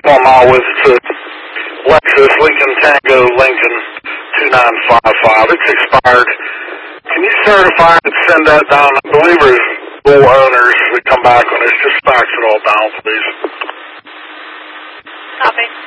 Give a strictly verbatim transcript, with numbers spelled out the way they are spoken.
One mile with to Lexus, Lincoln Tango, Lincoln two nine five five. It's expired. Can you certify and send that down? I believe there's full owners that come back on this. Just fax it all down, please. Copy.